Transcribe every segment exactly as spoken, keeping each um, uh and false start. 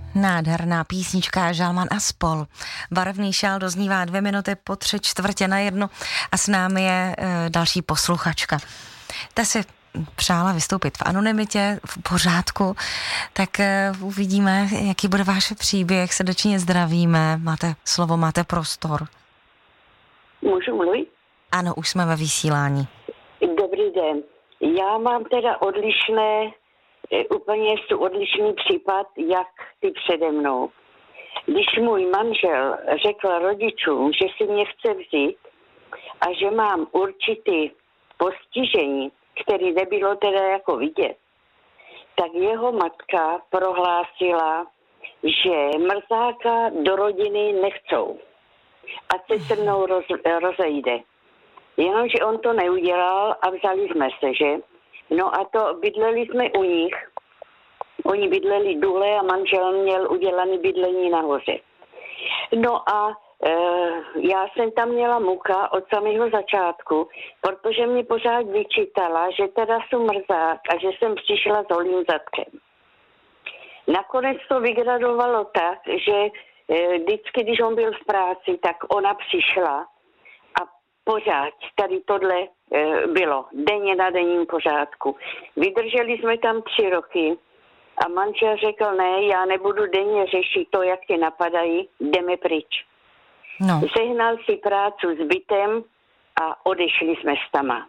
Nádherná písnička Žalman a spol. Barevný šál doznívá dvě minuty po tři čtvrtě na jednu a s námi je e, další posluchačka. Ta si přála vystoupit v anonymitě, v pořádku, tak e, uvidíme, jaký bude váš příběh. Srdečně zdravíme, máte slovo, máte prostor. Můžu mluvit? Ano, už jsme ve vysílání. Dobrý den. Já mám teda odlišné, úplně tu odlišný případ, jak ty přede mnou. Když můj manžel řekl rodičům, že si mě chce vzít a že mám určitý postižení, který nebylo teda jako vidět, tak jeho matka prohlásila, že mrzáka do rodiny nechcou. Ať se se mnou roz, rozejde. Jenomže on to neudělal a vzali jsme se, že? No a to bydleli jsme u nich. Oni bydleli dole a manžel měl udělaný bydlení nahoře. No a e, já jsem tam měla muka od samého začátku, protože mi pořád vyčítala, že teda jsem mrzák a že jsem přišla s holým zadkem. Nakonec to vygradovalo tak, že e, vždycky, když on byl v práci, tak ona přišla a pořád tady tohle e, bylo denně na denním pořádku. Vydrželi jsme tam tři roky a manžel řekl, ne, já nebudu denně řešit to, jak tě napadají, jdeme pryč. No. Sehnal si práci s bytem a odešli jsme s tama.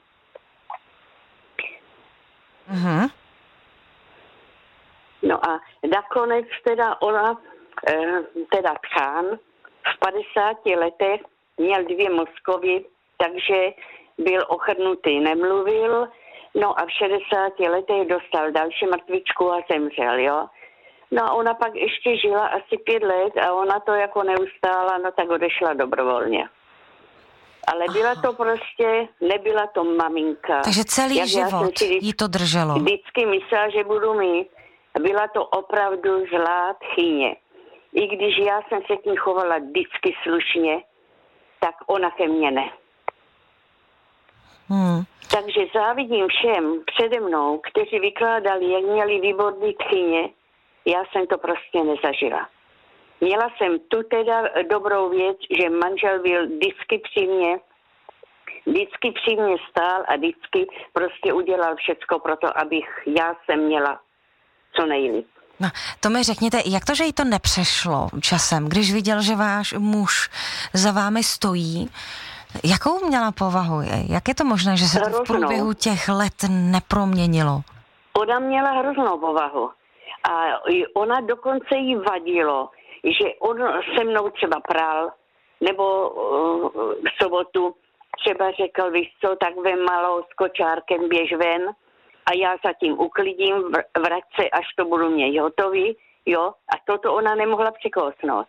Mhm. No a nakonec teda ona, e, teda Tchán, v padesáti letech měl dvě mozkovy, takže byl ochrnutý, nemluvil, no a v šedesáti letech dostal další mrtvičku a zemřel, jo. No a ona pak ještě žila asi pět let a ona to jako neustála, no tak odešla dobrovolně. Ale byla to prostě, nebyla to maminka. Takže celý jak život jí to drželo. Vždycky myslela, že budu mít. Byla to opravdu zlá tchyně. I když já jsem se k ní chovala vždycky slušně, tak ona ke mně ne. Hmm. Takže závidím všem přede mnou, kteří vykládali, jak měli výborný tchyně, já jsem to prostě nezažila. Měla jsem tu teda dobrou věc, že manžel byl vždycky při mně, vždycky při mně stál a vždycky prostě udělal všecko pro to, abych já jsem měla co nejlíp. No, to mi řekněte, jak to, že jí to nepřešlo časem, když viděl, že váš muž za vámi stojí, jakou měla povahu? Jak je to možné, že se to v průběhu těch let neproměnilo? Ona měla hroznou povahu. A ona dokonce jí vadilo, že on se mnou třeba prál, nebo uh, v sobotu třeba řekl, víš co, tak vem malou s kočárkem, běž ven a já zatím uklidím, vrať se, až to budu mít hotový, jo, a toto ona nemohla přikousnout.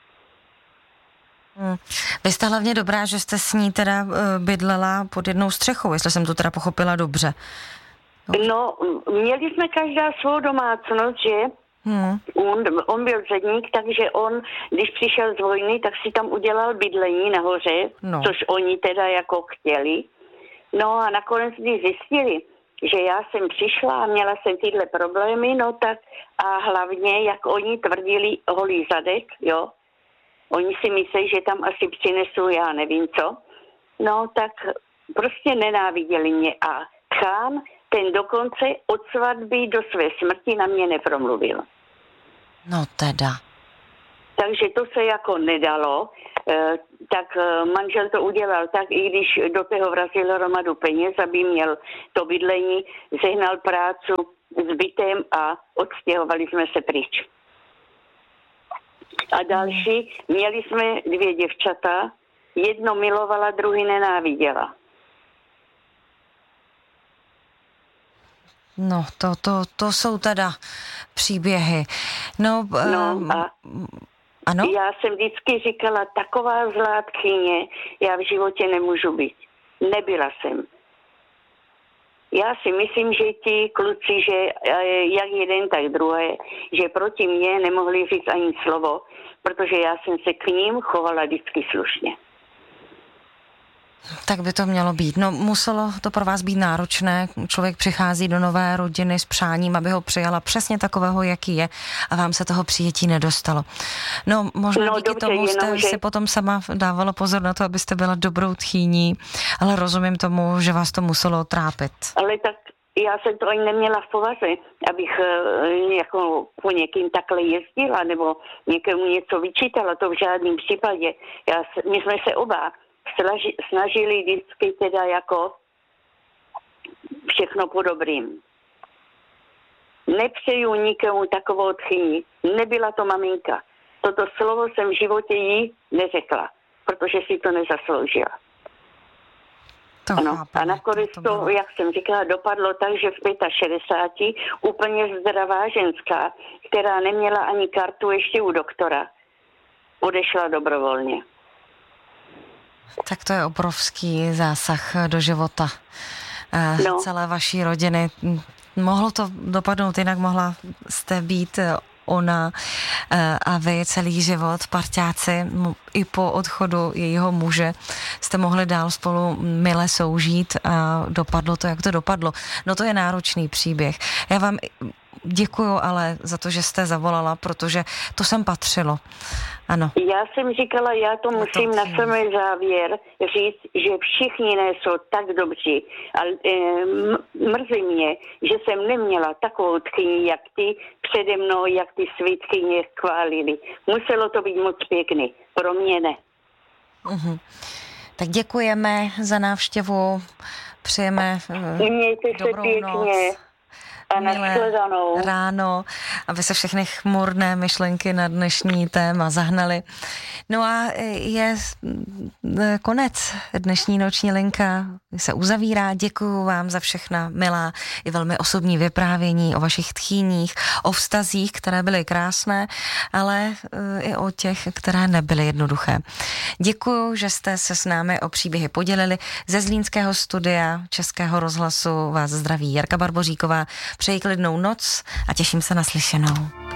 Hmm. Vy jste hlavně dobrá, že jste s ní teda uh, bydlela pod jednou střechou, jestli jsem to teda pochopila dobře. No, měli jsme každá svou domácnost, že? Hmm. On, on byl zedník, takže on, když přišel z vojny, tak si tam udělal bydlení nahoře, no. Což oni teda jako chtěli. No a nakonec, když zjistili, že já jsem přišla a měla jsem tyhle problémy, no tak a hlavně, jak oni tvrdili holý zadek, jo, oni si myslí, že tam asi přinesou, já nevím co, no tak prostě nenáviděli mě a Tchán, ten dokonce od svatby do své smrti na mě nepromluvil. No teda. Takže to se jako nedalo, e, tak e, manžel to udělal tak, i když do toho vrazil hromadu peněz, aby měl to bydlení, sehnal práci s bytem a odstěhovali jsme se pryč. A další, měli jsme dvě děvčata, jedno milovala, druhý nenáviděla. No, to, to, to jsou teda příběhy. No, no um, a ano? Já jsem vždycky říkala, taková zlá tchyně, já v životě nemůžu být. Nebyla jsem. Já si myslím, že ti kluci, že jak jeden, tak druhé, že proti mně nemohli říct ani slovo, protože já jsem se k ním chovala vždycky slušně. Tak by to mělo být. No, muselo to pro vás být náročné. Člověk přichází do nové rodiny s přáním, aby ho přijala přesně takového, jaký je, a vám se toho přijetí nedostalo. No, možná no, díky dobře, tomu jste jenom, že... si potom sama dávala pozor na to, abyste byla dobrou tchýní, ale rozumím tomu, že vás to muselo trápit. Ale tak já jsem to ani neměla v povaze, abych uh, jako po někým takhle jezdila nebo někomu něco vyčítala, to v žádném případě. Já, my jsme se oba Snaži, snažili vždycky teda jako všechno po dobrým. Nepřeju nikomu takovou tchyni. Nebyla to maminka. Toto slovo jsem v životě jí neřekla, protože si to nezasloužila. To ano. chápu, A nakonec to, to, jak jsem říkala, dopadlo tak, že v šedesáti pěti úplně zdravá ženská, která neměla ani kartu ještě u doktora, odešla dobrovolně. Tak to je obrovský zásah do života no. celé vaší rodiny. Mohlo to dopadnout jinak, mohla jste být ona a vy celý život, parťáci, i po odchodu jejího muže jste mohli dál spolu mile soužít a dopadlo to, jak to dopadlo. No to je náročný příběh. Já vám děkuju ale za to, že jste zavolala, protože to sem patřilo. Ano. Já jsem říkala, já to musím na samý závěr říct, že všichni nejsou tak dobří. Ale e, mrzí mě, že jsem neměla takovou tchyni, jak ty přede mnou, jak ty svý tchyně chválili. Muselo to být moc pěkný. Pro mě ne. Uh-huh. Tak děkujeme za návštěvu. Přejeme uh, Mějte se dobrou pěkně. Noc. A nashledanou. Ráno, aby se všechny chmurné myšlenky na dnešní téma zahnaly. No a je konec. Dnešní noční linka se uzavírá. Děkuju vám za všechna milá i velmi osobní vyprávění o vašich tchýních, o vztazích, které byly krásné, ale i o těch, které nebyly jednoduché. Děkuju, že jste se s námi o příběhy podělili. Ze Zlínského studia Českého rozhlasu vás zdraví Jarka Barboříková. Přeji klidnou noc a těším se na slyšenou.